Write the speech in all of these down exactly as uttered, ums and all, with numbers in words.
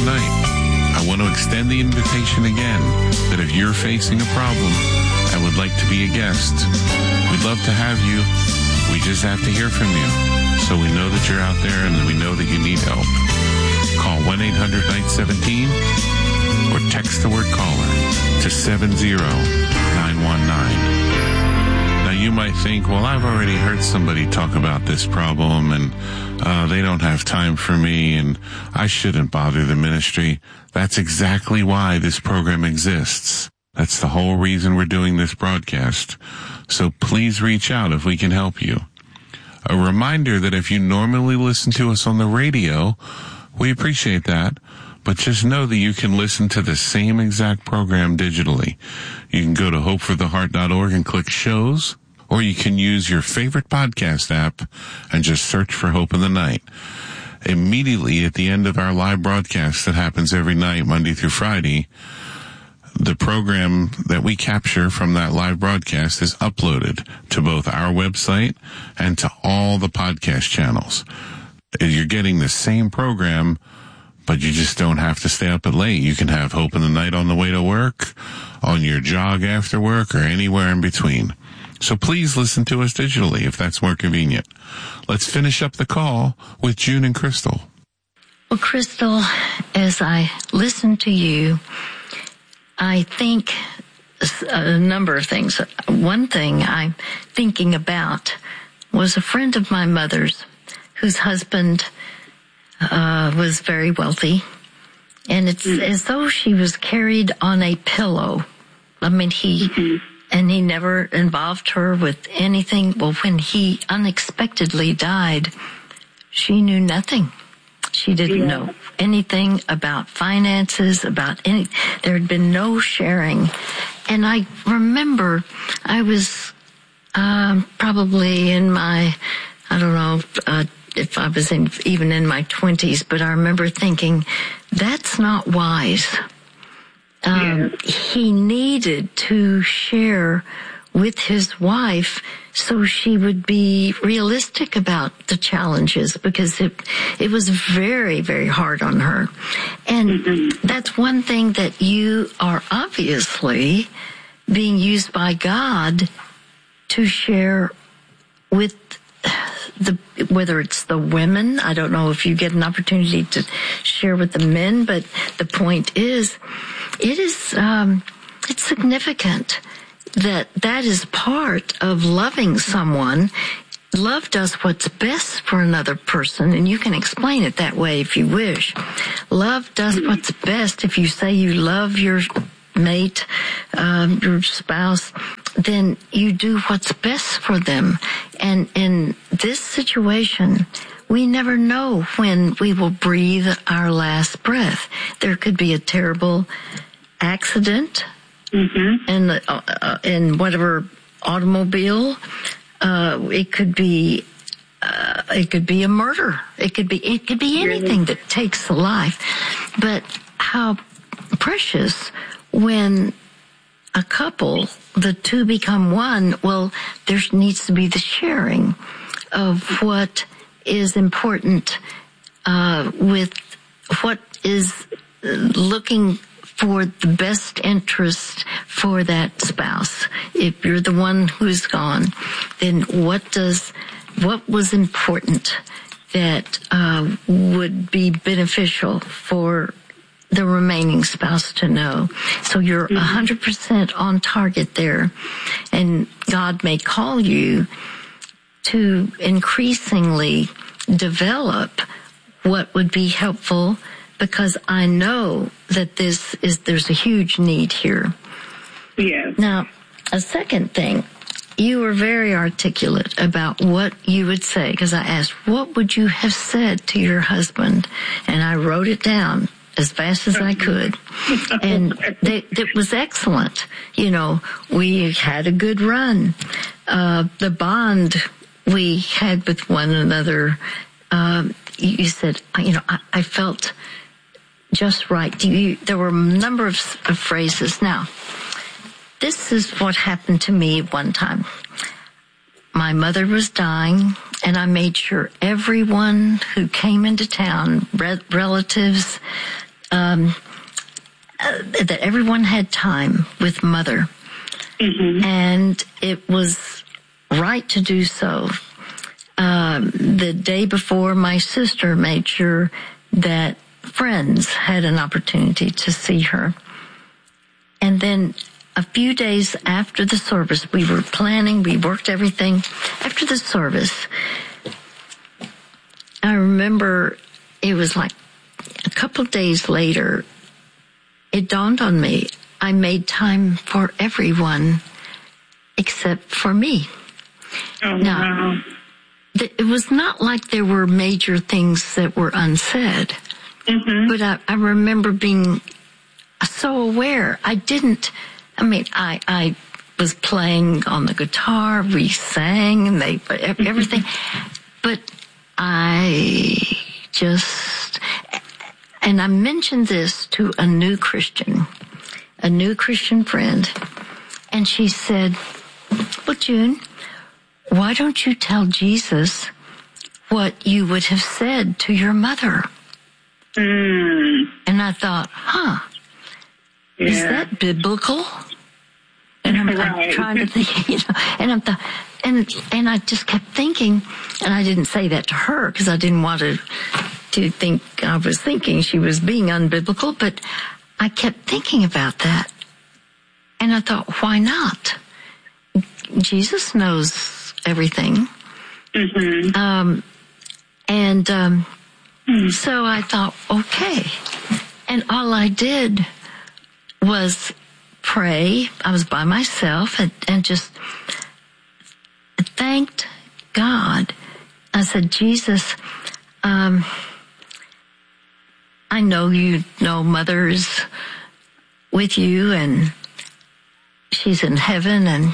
Night. I want to extend the invitation again that if you're facing a problem and would like to be a guest, we'd love to have you. We just have to hear from you. So we know that you're out there and we know that you need help. Call one eight hundred nine one seven or text the word caller to seven zero nine one nine. Now you might think, well, I've already heard somebody talk about this problem and uh, they don't have time for me and I shouldn't bother the ministry. That's exactly why this program exists. That's the whole reason we're doing this broadcast. So please reach out if we can help you. A reminder that if you normally listen to us on the radio, we appreciate that, but just know that you can listen to the same exact program digitally. You can go to hope for the heart dot org and click shows, or you can use your favorite podcast app and just search for Hope in the Night. Immediately at the end of our live broadcast that happens every night, Monday through Friday, the program that we capture from that live broadcast is uploaded to both our website and to all the podcast channels. You're getting the same program, but you just don't have to stay up at late. You can have Hope in the Night on the way to work, on your jog after work, or anywhere in between. So please listen to us digitally if that's more convenient. Let's finish up the call with June and Crystal. Well, Crystal, as I listen to you, I think a number of things. One thing I'm thinking about was a friend of my mother's whose husband uh, was very wealthy. And it's mm. as though she was carried on a pillow. I mean, he, mm-hmm. and he never involved her with anything. Well, when he unexpectedly died, she knew nothing. She didn't yeah. know anything about finances, about any, there had been no sharing. And I remember I was, um, probably in my, I don't know, uh, if I was in, even in my twenties, but I remember thinking, that's not wise. Um, yeah. He needed to share with his wife so she would be realistic about the challenges, because it it was very, very hard on her. And mm-hmm. that's one thing that you are obviously being used by God to share with the, whether it's the women. I don't know if you get an opportunity to share with the men, but the point is, it is, um, it's significant that that is part of loving someone. Love does what's best for another person, and you can explain it that way if you wish. Love does what's best. If you say you love your mate, um, your spouse, then you do what's best for them. And in this situation, we never know when we will breathe our last breath. There could be a terrible accident, mm-hmm. in the, uh, in whatever automobile. Uh, it could be, uh, it could be a murder. It could be, it could be anything that takes a life. But how precious when a couple, the two become one. Well, there needs to be the sharing of what is important, uh, with what is looking for the best interest for that spouse. If you're the one who's gone, then what does, what was important that uh, would be beneficial for the remaining spouse to know? So you're one hundred percent on target there. And God may call you to increasingly develop what would be helpful, because I know that this is, there's a huge need here. Yeah. Now, a second thing, you were very articulate about what you would say, because I asked, what would you have said to your husband? And I wrote it down as fast as I could. And they, it was excellent. You know, we had a good run. Uh, the bond we had with one another, um, you said, you know, I, I felt just right. You, there were a number of, of phrases. Now, this is what happened to me one time. My mother was dying, and I made sure everyone who came into town, re- relatives, um, uh, that everyone had time with Mother. Mm-hmm. And it was right to do so. Um, the day before, my sister made sure that friends had an opportunity to see her. And then a few days after the service, we were planning, we worked everything. After the service, I remember it was like a couple of days later, it dawned on me, I made time for everyone except for me. Oh, now, wow. th- it was not like there were major things that were unsaid, mm-hmm. but I, I remember being so aware. I didn't, I mean, I, I was playing on the guitar, we sang, and they, everything, but I just, and I mentioned this to a new Christian, a new Christian friend, and she said, well, June, why don't you tell Jesus what you would have said to your mother? Mm. And I thought, huh, yeah. is that biblical? And I'm, right. I'm trying to think, you know, and I'm th- and and I just kept thinking, and I didn't say that to her because I didn't want to to think I was thinking she was being unbiblical, but I kept thinking about that, and I thought, why not? Jesus knows everything, mm-hmm. um, and um, mm. so I thought, okay, and all I did was pray. I was by myself and, and just thanked God. I said, Jesus, um, I know you know Mother is with you and she's in heaven, and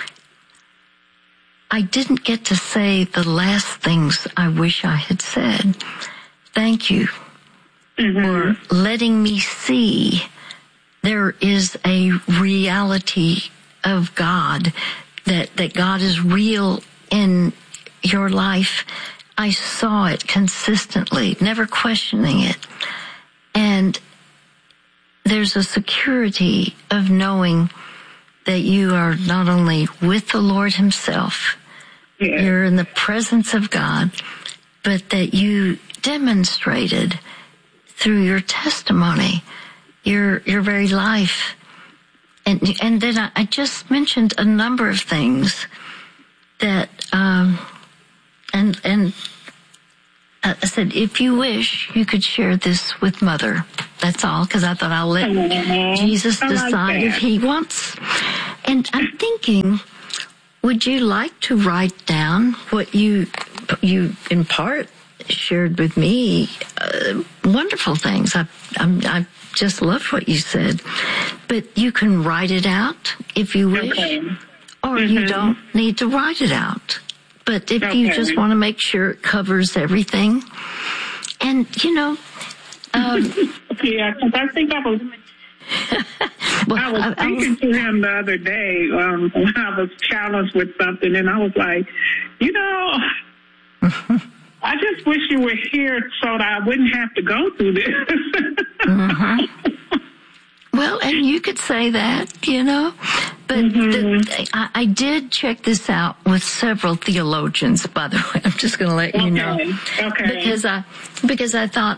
I didn't get to say the last things I wish I had said. Thank you mm-hmm. for letting me see there is a reality of God, that, that God is real in your life. I saw it consistently, never questioning it. And there's a security of knowing that you are not only with the Lord himself, yeah. you're in the presence of God, but that you demonstrated through your testimony your your very life. And and then I, I just mentioned a number of things that um and and I said, if you wish, you could share this with Mother. That's all, because I thought I'll let mm-hmm. Jesus decide like if he wants. And I'm thinking, would you like to write down what you you in part shared with me? Uh, wonderful things. I I'm, I just loved what you said, but you can write it out if you wish, okay. or mm-hmm. you don't need to write it out. But if okay. you just want to make sure it covers everything, and you know, um, yeah, because I think I was. well, I was I, speaking I was, to him the other day um, when I was challenged with something, and I was like, you know. I just wish you were here so that I wouldn't have to go through this. mm-hmm. Well, and you could say that, you know, but mm-hmm. the, I, I did check this out with several theologians, by the way. I'm just going to let okay. you know. Okay. Because I, because I thought,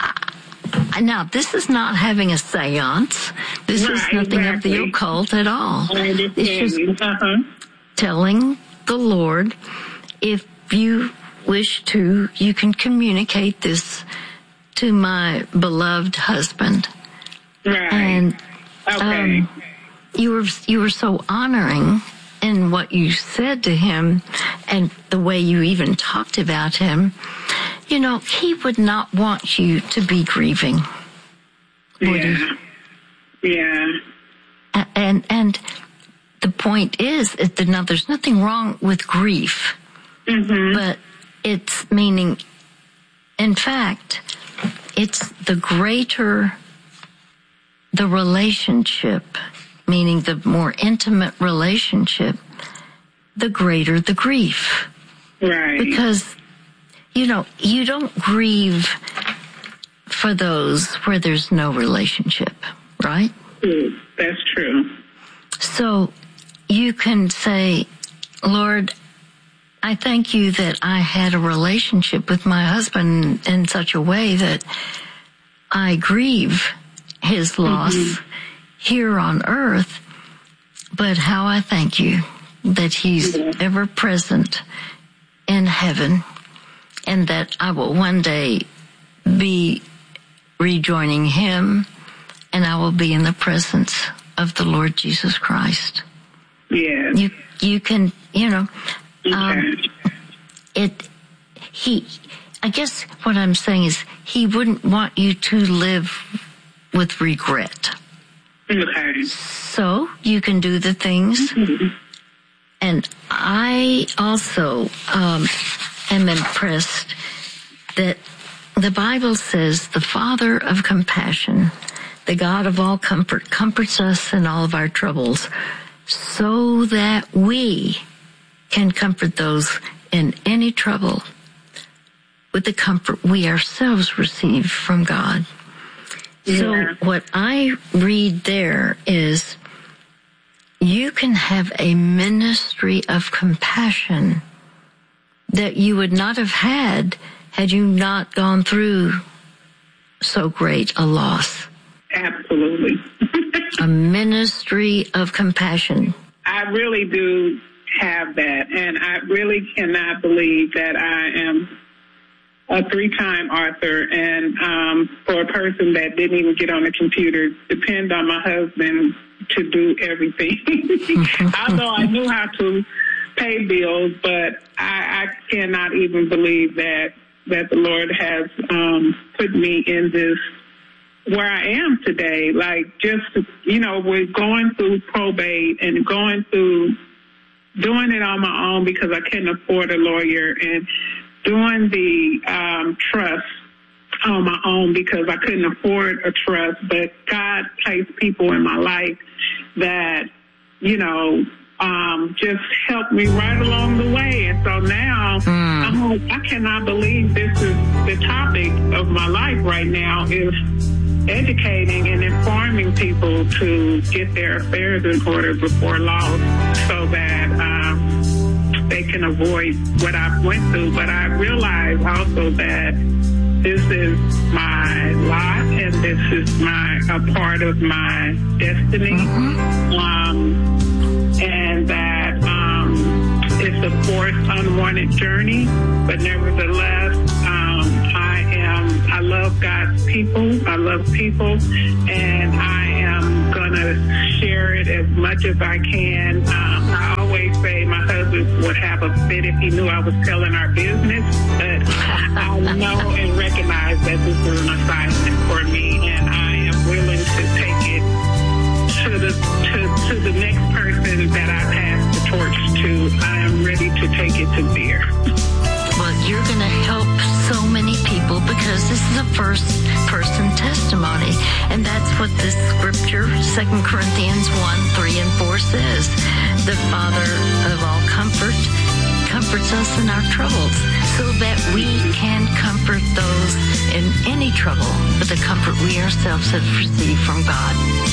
I, now, this is not having a seance. This right, is nothing exactly. of the occult at all. It's just uh-huh. telling the Lord, if you wish to, you can communicate this to my beloved husband. Right. And okay. um, you were you were so honoring in what you said to him, and the way you even talked about him. You know, he would not want you to be grieving, would yeah. he? Yeah. And and the point is, is that now there's nothing wrong with grief, mm-hmm. but it's meaning, in fact, it's the greater the relationship, meaning the more intimate relationship, the greater the grief. Right. Because, you know, you don't grieve for those where there's no relationship, right? Mm, that's true. So you can say, Lord, I thank you that I had a relationship with my husband in such a way that I grieve his loss mm-hmm. here on earth, but how I thank you that he's mm-hmm. ever present in heaven, and that I will one day be rejoining him, and I will be in the presence of the Lord Jesus Christ. Yeah. You you can, you know, okay. um, it, he, I guess what I'm saying is he wouldn't want you to live with regret. Okay. So you can do the things. Mm-hmm. And I also um, am impressed that the Bible says the Father of compassion, the God of all comfort, comforts us in all of our troubles so that we can comfort those in any trouble with the comfort we ourselves receive from God. Yeah. So what I read there is you can have a ministry of compassion that you would not have had had you not gone through so great a loss. Absolutely. A ministry of compassion. I really do have that, and I really cannot believe that I am a three-time author, and um, for a person that didn't even get on the computer, depend on my husband to do everything. Although I knew how to pay bills, but I, I cannot even believe that that the Lord has um, put me in this, where I am today. Like, just, you know, we're going through probate and going through doing it on my own because I couldn't afford a lawyer, and doing the um, trust on my own because I couldn't afford a trust. But God placed people in my life that, you know, um, just helped me right along the way. And so now mm. I'm like, I cannot believe this is the topic of my life right now, is educating and informing people to get their affairs in order before loss so that um, they can avoid what I went through. But I realize also that this is my lot, and this is my a part of my destiny, mm-hmm. um, and that um, it's a forced, unwanted journey. But nevertheless, um, I am. I love God's people. I love people, and I am gonna share it as much as I can. Um, I always say my husband would have a fit if he knew I was telling our business, but I know and recognize that this is an assignment for me, and I am willing to take it to the to, to the next person that I pass the torch to. I am ready to take it to bear. Well, you're going to help so many people because this is a first-person testimony, and that's what this scripture, Second Corinthians one, three, and four says. The Father of all comfort comforts us in our troubles so that we can comfort those in any trouble with the comfort we ourselves have received from God.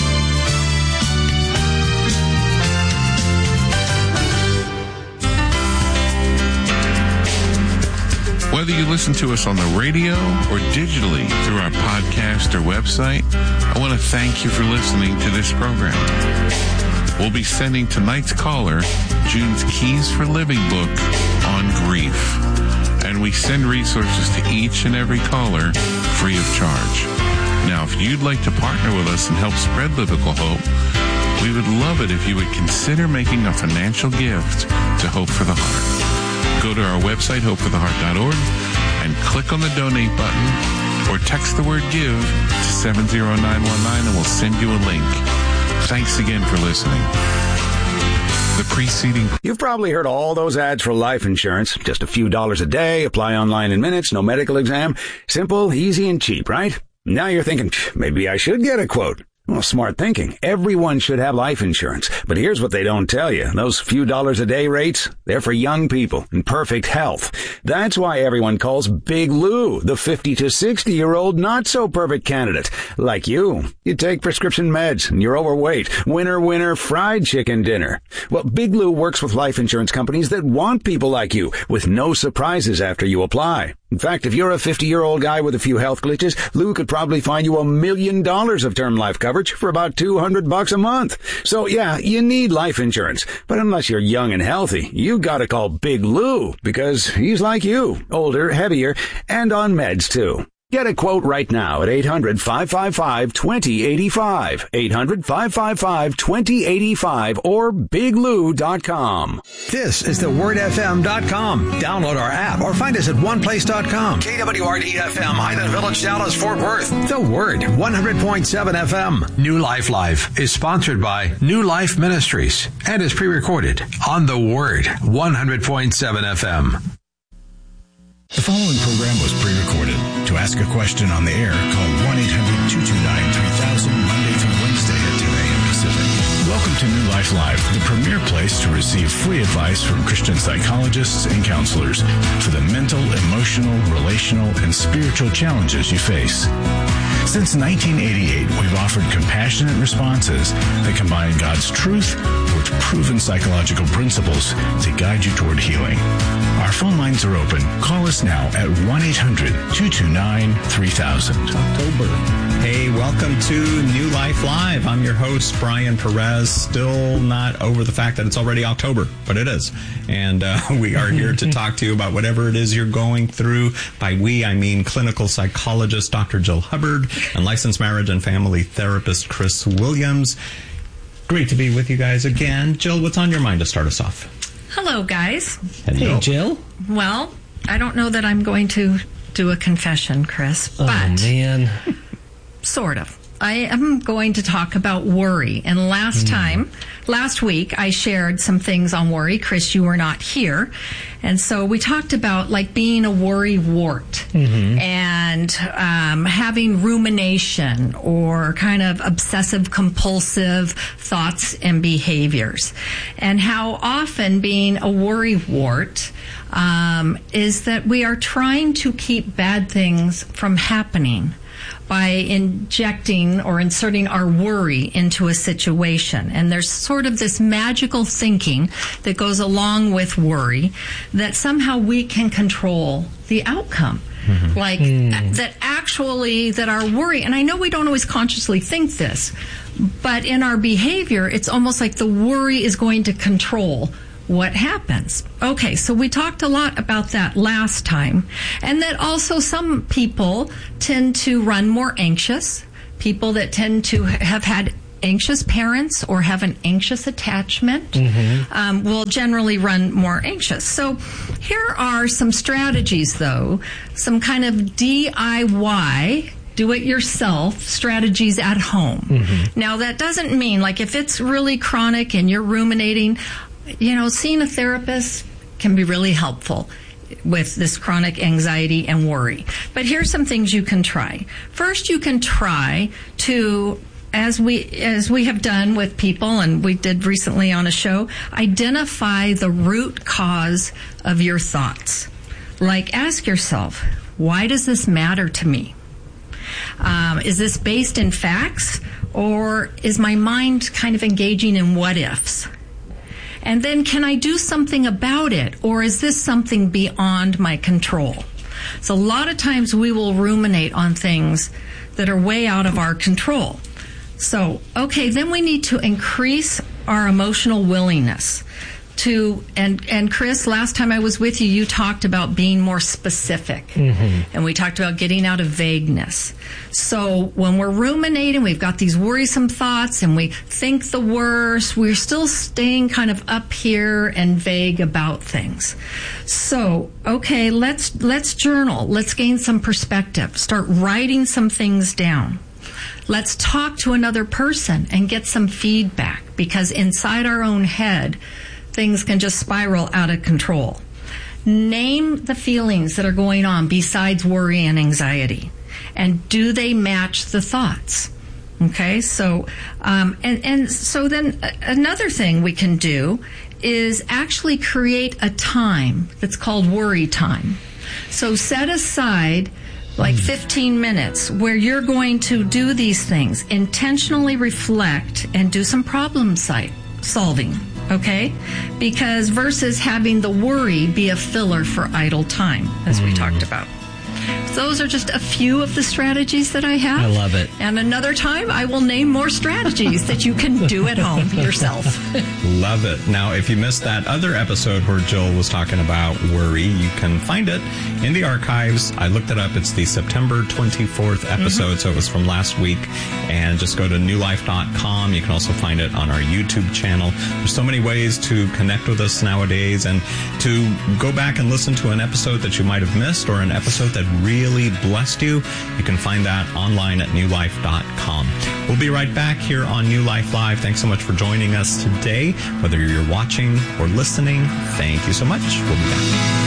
Whether you listen to us on the radio or digitally through our podcast or website, I want to thank you for listening to this program. We'll be sending tonight's caller June's Keys for Living book on grief, and we send resources to each and every caller free of charge. Now, if you'd like to partner with us and help spread biblical hope, we would love it if you would consider making a financial gift to Hope for the Heart. Go to our website, hope for the heart dot org, and click on the donate button or text the word give to seven zero nine one nine and we'll send you a link. Thanks again for listening. The preceding... You've probably heard all those ads for life insurance. Just a few dollars a day, apply online in minutes, no medical exam. Simple, easy, and cheap, right? Now you're thinking, maybe I should get a quote. Well, smart thinking. Everyone should have life insurance. But here's what they don't tell you. Those few dollars a day rates, they're for young people in perfect health. That's why everyone calls Big Lou the fifty to sixty-year-old not-so-perfect candidate. Like you. You take prescription meds and you're overweight. Winner, winner, fried chicken dinner. Well, Big Lou works with life insurance companies that want people like you with no surprises after you apply. In fact, if you're a fifty-year-old guy with a few health glitches, Lou could probably find you a million dollars of term life coverage for about two hundred bucks a month. So yeah, you need life insurance. But unless you're young and healthy, you gotta call Big Lou because he's like you, older, heavier, and on meds too. Get a quote right now at eight hundred, five five five, two zero eight five, eight hundred, five five five, two zero eight five, or big lou dot com. This is the word f m dot com. Download our app or find us at one place dot com. K W R D F M, Highland Village, Dallas, Fort Worth. The Word, one hundred point seven F M. New Life Live is sponsored by New Life Ministries and is pre-recorded on The Word, one hundred point seven F M. The following program was pre-recorded. To ask a question on the air, call one eight hundred, two two nine, three thousand Monday through Wednesday at ten a.m. Pacific. Welcome to New Life Live, the premier place to receive free advice from Christian psychologists and counselors for the mental, emotional, relational, and spiritual challenges you face. Since nineteen eighty-eight, we've offered compassionate responses that combine God's truth with proven psychological principles to guide you toward healing. Our phone lines are open. Call us now at one eight hundred, two two nine, three thousand. October. Hey, welcome to New Life Live. I'm your host, Brian Perez. Still not over the fact that it's already October, but it is. And uh, we are here to talk to you about whatever it is you're going through. By we, I mean clinical psychologist Doctor Jill Hubbard and licensed marriage and family therapist Chris Williams. Great to be with you guys again. Jill, what's on your mind to start us off? Hello, guys. Hello. Hey, Jill. Well, I don't know that I'm going to do a confession, Chris, Oh, but man. sort of. I am going to talk about worry. And last mm. time, last week, I shared some things on worry. Chris, you were not here. And so we talked about like being a worry wart mm-hmm. and um, having rumination or kind of obsessive compulsive thoughts and behaviors. And how often being a worry wart um, is that we are trying to keep bad things from happening by injecting or inserting our worry into a situation. And there's sort of this magical thinking that goes along with worry that somehow we can control the outcome. Mm-hmm. Like mm. that actually, that our worry, and I know we don't always consciously think this, but in our behavior, it's almost like the worry is going to control what happens. Okay, so we talked a lot about that last time, and that also some people tend to run more anxious. People that tend to have had anxious parents or have an anxious attachment mm-hmm. um, will generally run more anxious. So here are some strategies, though, some kind of D I Y do-it-yourself strategies at home. Mm-hmm. Now, that doesn't mean, like, if it's really chronic and you're ruminating, you know, seeing a therapist can be really helpful with this chronic anxiety and worry. But here's some things you can try. First, you can try to, as we as we have done with people, and we did recently on a show, identify the root cause of your thoughts. Like, ask yourself, why does this matter to me? Um, is this based in facts, or is my mind kind of engaging in what-ifs? And then, can I do something about it, or is this something beyond my control? So a lot of times we will ruminate on things that are way out of our control. So, okay, then we need to increase our emotional willingness to, and, and Chris, last time I was with you, you talked about being more specific. Mm-hmm. And we talked about getting out of vagueness. So when we're ruminating, we've got these worrisome thoughts and we think the worst, we're still staying kind of up here and vague about things. So, okay, let's, let's journal. Let's gain some perspective. Start writing some things down. Let's talk to another person and get some feedback, because inside our own head, things can just spiral out of control. Name the feelings that are going on besides worry and anxiety. And do they match the thoughts? Okay, so um, and and so then another thing we can do is actually create a time that's called worry time. So set aside like fifteen minutes where you're going to do these things, intentionally reflect and do some problem solving. Okay, because versus having the worry be a filler for idle time, as mm. we talked about. Those are just a few of the strategies that I have. I love it. And another time, I will name more strategies that you can do at home yourself. Love it. Now, if you missed that other episode where Jill was talking about worry, you can find it in the archives. I looked it up. It's the September twenty-fourth episode, mm-hmm. so it was from last week. And just go to new life dot com. You can also find it on our YouTube channel. There's so many ways to connect with us nowadays and to go back and listen to an episode that you might have missed or an episode that really blessed you. You can find that online at new life dot com. We'll be right back here on New Life Live. Thanks so much for joining us today. Whether you're watching or listening, thank you so much. We'll be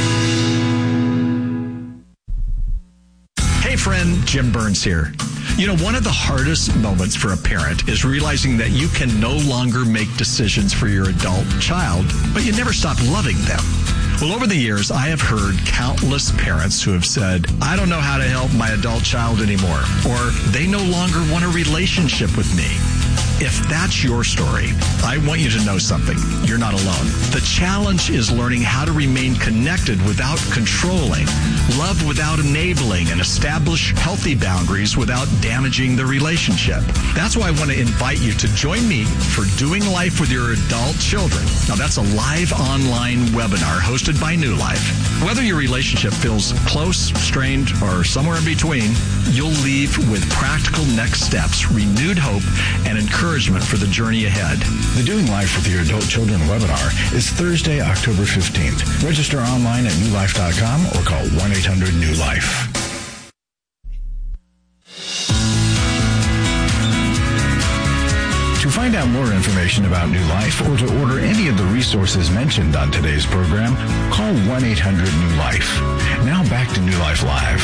back. Hey friend, Jim Burns here. You know, one of the hardest moments for a parent is realizing that you can no longer make decisions for your adult child, but you never stop loving them. Well, over the years, I have heard countless parents who have said, I don't know how to help my adult child anymore, or they no longer want a relationship with me. If that's your story, I want you to know something. You're not alone. The challenge is learning how to remain connected without controlling, love without enabling, and establish healthy boundaries without damaging the relationship. That's why I want to invite you to join me for Doing Life with Your Adult Children. Now, that's a live online webinar hosted by New Life. Whether your relationship feels close, strained, or somewhere in between, you'll leave with practical next steps, renewed hope, and encouragement for the journey ahead. The Doing Life with Your Adult Children webinar is Thursday, October fifteenth. Register online at new life dot com or call one eight hundred new life. To find out more information about New Life or to order any of the resources mentioned on today's program, call one eight hundred new life. Now back to New Life Live.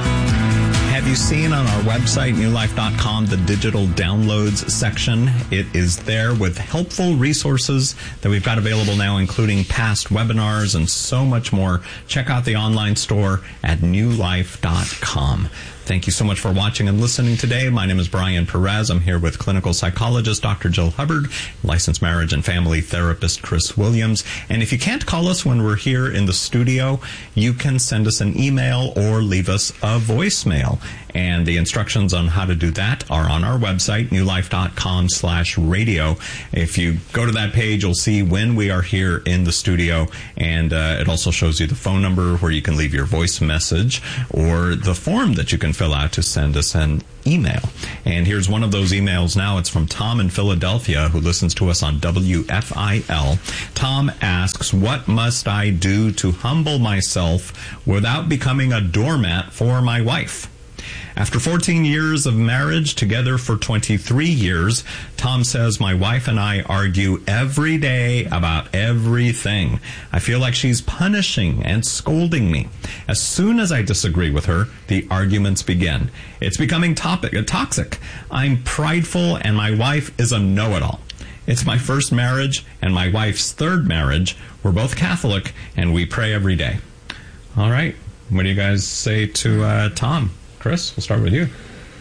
Have you seen on our website, new life dot com, the digital downloads section? It is there with helpful resources that we've got available now, including past webinars and so much more. Check out the online store at new life dot com. Thank you so much for watching and listening today. My name is Brian Perez. I'm here with clinical psychologist Doctor Jill Hubbard, licensed marriage and family therapist Chris Williams. And if you can't call us when we're here in the studio, you can send us an email or leave us a voicemail. And the instructions on how to do that are on our website, new life dot com slash radio. If you go to that page, you'll see when we are here in the studio. And uh, it also shows you the phone number where you can leave your voice message or the form that you can fill out to send us an email. And here's one of those emails now. It's from Tom in Philadelphia, who listens to us on W F I L. Tom asks, what must I do to humble myself without becoming a doormat for my wife? After fourteen years of marriage, together for twenty-three years, Tom says, my wife and I argue every day about everything. I feel like she's punishing and scolding me. As soon as I disagree with her, the arguments begin. It's becoming topic, uh, toxic. I'm prideful and my wife is a know-it-all. It's my first marriage and my wife's third marriage. We're both Catholic and we pray every day. All right. What do you guys say to uh, Tom? Chris, we'll start with you.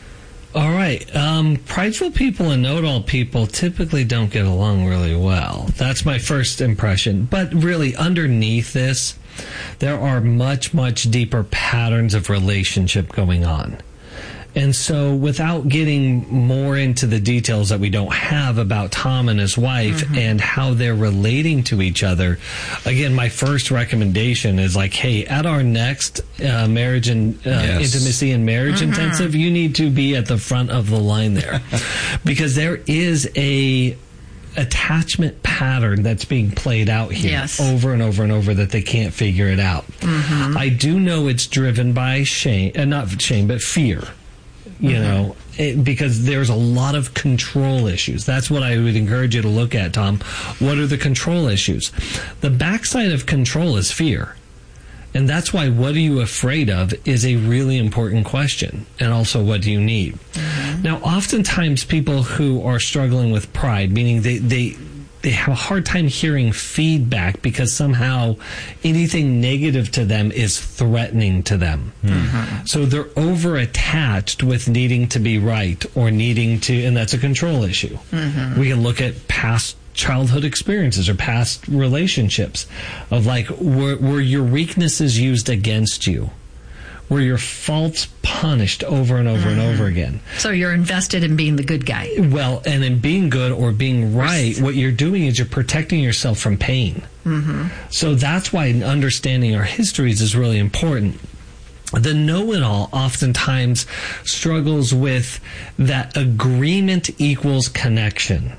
All right. Um, prideful people and know-it-all people typically don't get along really well. That's my first impression. But really, underneath this, there are much, much deeper patterns of relationship going on. And so without getting more into the details that we don't have about Tom and his wife mm-hmm. and how they're relating to each other, again, my first recommendation is like, hey, at our next uh, marriage and uh, yes. intimacy and marriage mm-hmm. intensive, you need to be at the front of the line there. Because there is a attachment pattern that's being played out here yes. over and over and over that they can't figure it out. Mm-hmm. I do know it's driven by shame, uh, not shame, but fear. You mm-hmm. know, it, because there's a lot of control issues. That's what I would encourage you to look at, Tom. What are the control issues? The backside of control is fear. And that's why what are you afraid of is a really important question. And also, what do you need? Mm-hmm. Now, oftentimes people who are struggling with pride, meaning they, they, they have a hard time hearing feedback because somehow anything negative to them is threatening to them. Mm-hmm. So they're over-attached with needing to be right or needing to, and that's a control issue. Mm-hmm. We can look at past childhood experiences or past relationships of like, were, were your weaknesses used against you? Were your faults punished over and over mm-hmm. and over again? So you're invested in being the good guy. Well, and in being good or being right, what you're doing is you're protecting yourself from pain. Mm-hmm. So that's why understanding our histories is really important. The know-it-all oftentimes struggles with that agreement equals connection.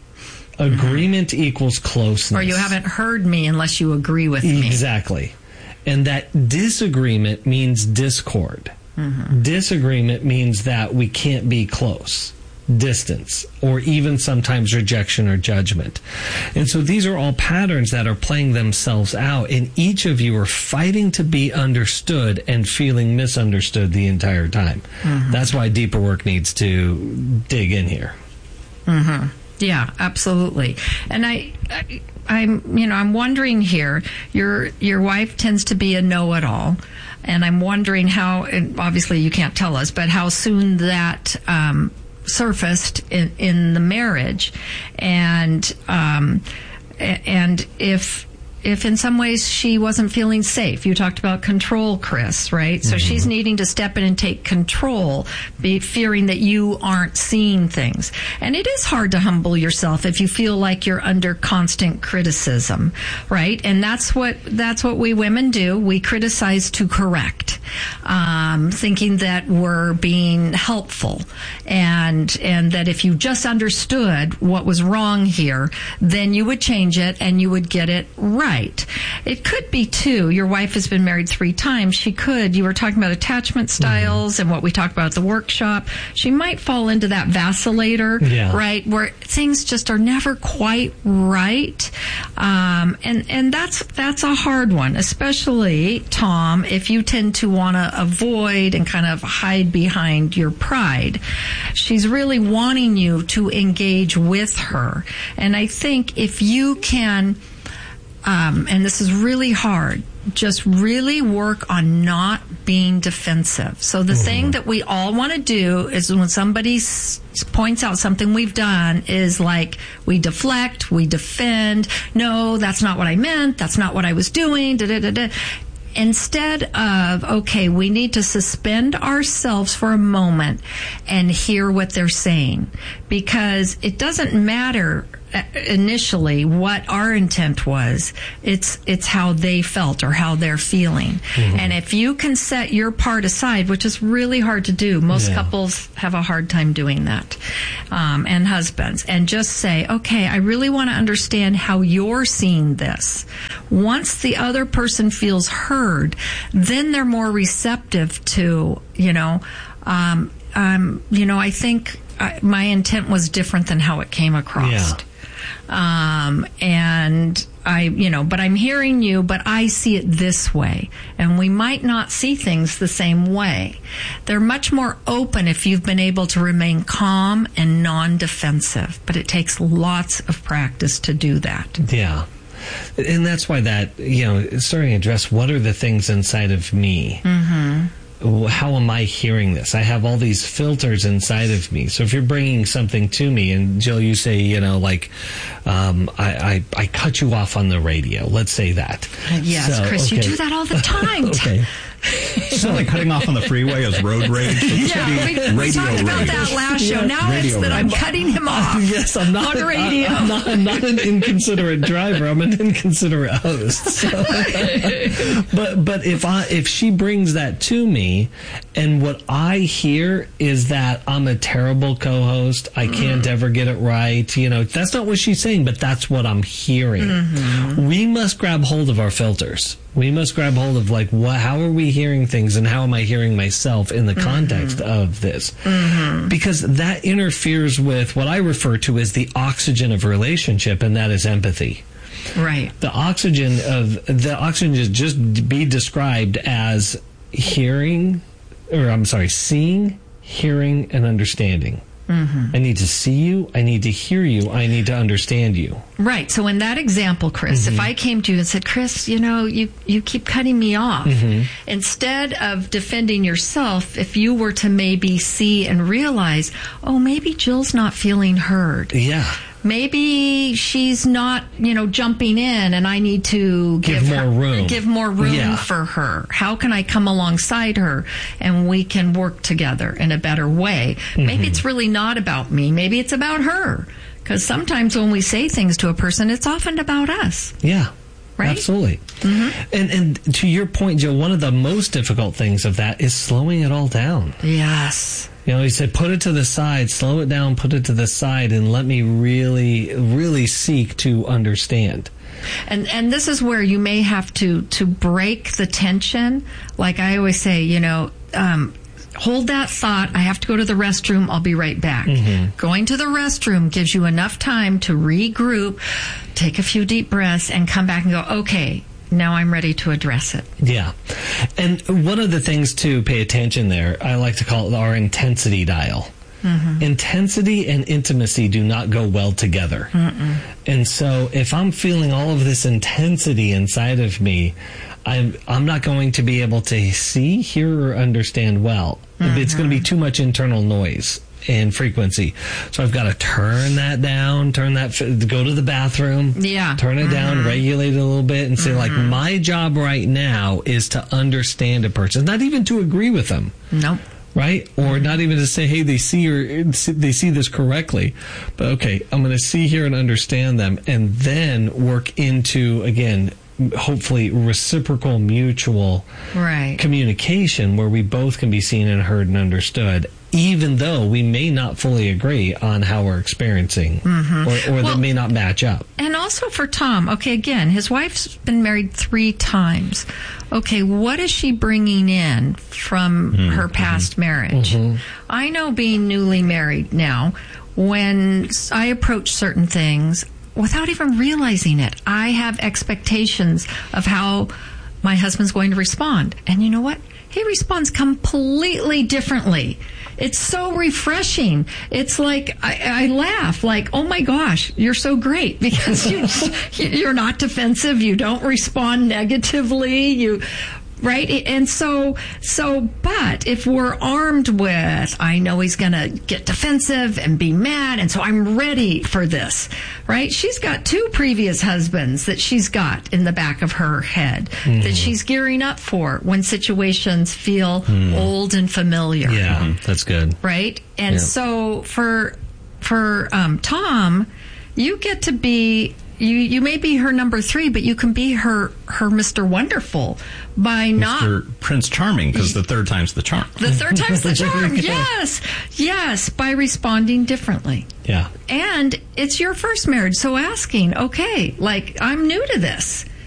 Agreement mm-hmm. equals closeness. Or you haven't heard me unless you agree with me. Exactly. And that disagreement means discord. Mm-hmm. Disagreement means that we can't be close. Distance. Or even sometimes rejection or judgment. And so these are all patterns that are playing themselves out. And each of you are fighting to be understood and feeling misunderstood the entire time. Mm-hmm. That's why deeper work needs to dig in here. Mm-hmm. Yeah, absolutely. And I, I, I'm, you know, I'm wondering here. Your your wife tends to be a know-it-all, and I'm wondering how. And obviously, you can't tell us, but how soon that um, surfaced in, in the marriage, and um, and if. If in some ways she wasn't feeling safe. You talked about control, Chris, right? So mm-hmm. she's needing to step in and take control, be fearing that you aren't seeing things. And it is hard to humble yourself if you feel like you're under constant criticism, right? And that's what that's what we women do. We criticize to correct, um, thinking that we're being helpful, and and that if you just understood what was wrong here, then you would change it and you would get it right. Right. It could be, too, your wife has been married three times. She could, you were talking about attachment styles mm-hmm. and what we talked about at the workshop. She might fall into that vacillator, yeah. right, where things just are never quite right. Um, and, and that's, that's a hard one, especially, Tom, if you tend to want to avoid and kind of hide behind your pride. She's really wanting you to engage with her. And I think if you can... Um, and this is really hard, just really work on not being defensive. So the mm-hmm. thing that we all want to do is when somebody s- points out something we've done is like we deflect, we defend. No, that's not what I meant. That's not what I was doing. Da, da, da, da. Instead of, okay, we need to suspend ourselves for a moment and hear what they're saying. Because it doesn't matter initially what our intent was. It's it's how they felt or how they're feeling. Mm-hmm. And if you can set your part aside, which is really hard to do, most yeah. couples have a hard time doing that, um, and husbands, and just say, okay, I really want to understand how you're seeing this. Once the other person feels heard, then they're more receptive to, you know, um, um, you know, I think I, my intent was different than how it came across. Yeah. Um, and I, you know, but I'm hearing you, but I see it this way. And we might not see things the same way. They're much more open if you've been able to remain calm and non-defensive. But it takes lots of practice to do that. Yeah. And that's why that, you know, starting to address what are the things inside of me. Mm-hmm. How am I hearing this? I have all these filters inside of me. So if you're bringing something to me, and Jill, you say, you know, like, um, I, I, I cut you off on the radio. Let's say that. Yes, so, Chris, okay. You do that all the time. Okay. So like cutting off on the freeway is road rage. Yeah, we, we talked about rage. That last show. Now radio it's that rage. I'm cutting him off. Uh, yes, I'm not on radio. I'm not, I'm not an inconsiderate driver. I'm an inconsiderate host. So. but but if I if she brings that to me, and what I hear is that I'm a terrible co-host, I can't mm. ever get it right. You know, that's not what she's saying, but that's what I'm hearing. Mm-hmm. We must grab hold of our filters. We must grab hold of, like, what, how are we hearing things and how am I hearing myself in the mm-hmm. context of this? Mm-hmm. Because that interferes with what I refer to as the oxygen of relationship, and that is empathy. Right. The oxygen of the oxygen is just be described as hearing, or I'm sorry, seeing, hearing, and understanding. Mm-hmm. I need to see you. I need to hear you. I need to understand you. Right. So in that example, Chris, mm-hmm. if I came to you and said, Chris, you know, you, you keep cutting me off. Mm-hmm. Instead of defending yourself, if you were to maybe see and realize, oh, maybe Jill's not feeling heard. Yeah. Maybe she's not, you know, jumping in, and I need to give, give more her, room. Give more room yeah. for her. How can I come alongside her and we can work together in a better way? Mm-hmm. Maybe it's really not about me. Maybe it's about her. Because sometimes when we say things to a person, it's often about us. Yeah. Right? Absolutely. Mm-hmm. And and to your point, Jill, one of the most difficult things of that is slowing it all down. Yes. You know, he said, put it to the side, slow it down, put it to the side, and let me really, really seek to understand. And and this is where you may have to, to break the tension. Like I always say, you know, um, hold that thought. I have to go to the restroom. I'll be right back. Mm-hmm. Going to the restroom gives you enough time to regroup, take a few deep breaths, and come back and go, okay, now I'm ready to address it. Yeah. And one of the things to pay attention there, I like to call it our intensity dial. Mm-hmm. Intensity and intimacy do not go well together. Mm-mm. And so if I'm feeling all of this intensity inside of me, I'm, I'm not going to be able to see, hear, or understand well. Mm-hmm. It's going to be too much internal noise and frequency. So I've got to turn that down, turn that, go to the bathroom, yeah. turn it mm-hmm. down, regulate it a little bit, and say, mm-hmm. like, my job right now is to understand a person, not even to agree with them. Nope. Right? Or mm-hmm. not even to say, hey, they see or they see this correctly. But okay, I'm going to see, hear, and understand them, and then work into, again, hopefully reciprocal, mutual right. communication where we both can be seen and heard and understood, even though we may not fully agree on how we're experiencing mm-hmm. or, or well, that may not match up. And also for Tom, okay, again, his wife's been married three times. Okay, what is she bringing in from mm-hmm. her past marriage? Mm-hmm. I know being newly married now, when I approach certain things, without even realizing it, I have expectations of how my husband's going to respond. And you know what? He responds completely differently. It's so refreshing. It's like, I, I laugh, like, oh my gosh, you're so great, because you, you're not defensive. You don't respond negatively. You... Right? And so, so, but if we're armed with, I know he's going to get defensive and be mad, and so I'm ready for this, right? She's got two previous husbands that she's got in the back of her head mm. that she's gearing up for when situations feel mm. old and familiar. Yeah, that's good. Right? And yeah. so for, for, um, Tom, you get to be, You you may be her number three, but you can be her her Mister Wonderful by not Mister Prince Charming, because the third time's the charm. The third time's the charm. Yes, yes, by responding differently. Yeah, and it's your first marriage, so asking, okay, like I'm new to this.